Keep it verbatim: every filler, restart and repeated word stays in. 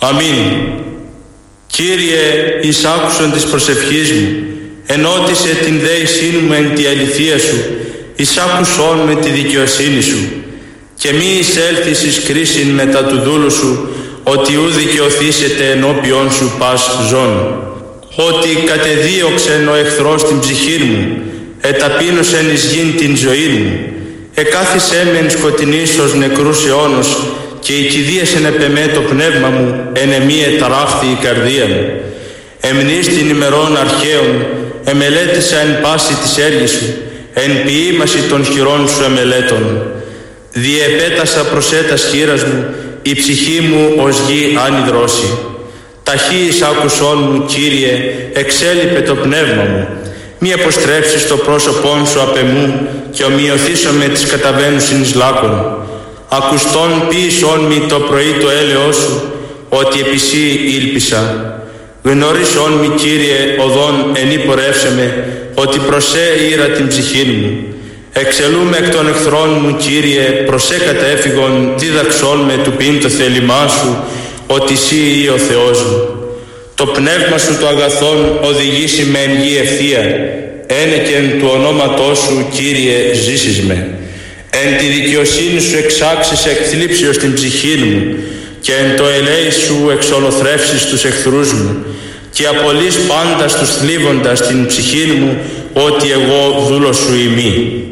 Αμήν. Κύριε, εις άκουσον της προσευχής μου, ενώτισε την δέησήν μου εν τη αληθεία σου, εις άκουσον με τη δικαιοσύνη σου, και μη εισέλθεις εις κρίσιν μετά του δούλου σου, ότι ου δικαιωθήσετε ενώπιον σου πας ζών. Ότι κατεδίωξεν ο εχθρός την ψυχή μου, εταπείνωσεν εις γην την ζωή μου, εκάθισέ με εν σκοτεινής ως νεκρούς αιώνος, και οικηδίασεν επ' εμέ το πνεύμα μου, εν εμή εταράχθη η καρδία μου. Εμνείς την ημερών αρχαίων, εμελέτησα εν πάση της έργης σου, εν ποίημαση των χειρών σου εμελέτων. Διεπέτασα προσέτας χείρας μου, η ψυχή μου ως γη άνυδρώσει. Ταχύης άκουσόν μου, Κύριε, εξέλιπε το πνεύμα μου. Μη αποστρέψεις το πρόσωπόν σου απ' εμού, και ομοιωθήσω με τις καταβαίνουσιν εις λάκων. Ακουστόν ποίησόν μη το πρωί το έλεος σου, ότι επί σύ ήλπισα. Γνωρίσον μη, Κύριε, οδόν ενή πορεύσαμε, ότι προσέ ήρα την ψυχήν μου. Εξελούμε εκ των εχθρών μου, Κύριε, προσέ κατέφυγον, δίδαξόν με του πίν το θέλημά σου, ότι σύ ή ο Θεός μου. Το πνεύμα σου το αγαθόν οδηγήσει με εν γη ευθεία, ένεκεν του ονόματός σου, Κύριε, ζήσεις με. Εν τη δικαιοσύνη σου εξάξεις εκ θλίψεως την ψυχή μου, και εν το ελέη σου εξολοθρεύσεις τους εχθρούς μου, και απολύς πάντα στους θλίβοντας την ψυχή μου, ότι εγώ δούλος σου ημί.